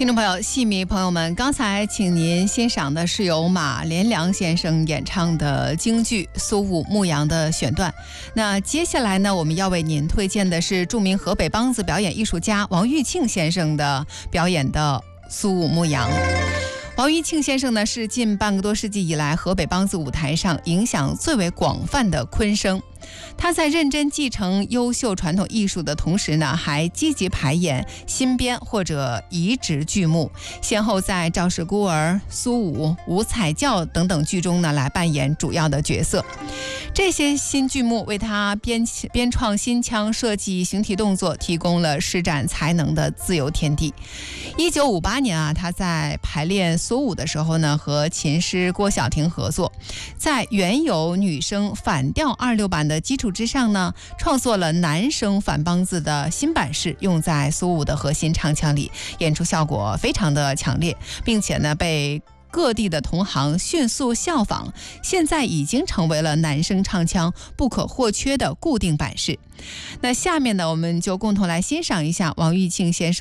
听众朋友、戏迷朋友们，刚才请您欣赏的是由马连良先生演唱的京剧《苏武牧羊》的选段。那接下来呢，我们要为您推荐的是著名河北梆子表演艺术家王玉庆先生的表演的《苏武牧羊》。王玉庆先生呢，是近半个多世纪以来河北梆子舞台上影响最为广泛的昆生。他在认真继承优秀传统艺术的同时呢，还积极排演新编或者移植剧目，先后在《赵氏孤儿》、《苏武》、《五彩教》等等剧中呢来扮演主要的角色。这些新剧目为他编创新腔、设计形体动作提供了施展才能的自由天地。1958年啊，他在排练苏武的时候呢，和琴师郭晓婷合作，在原有女声反调26版的基础之上呢，创作了男声反梆子的新版式，用在苏武的核心唱腔里，演出效果非常的强烈，并且呢被各地的同行迅速效仿，现在已经成为了男声唱腔不可或缺的固定版式。那下面呢，我们就共同来欣赏一下王玉庆先生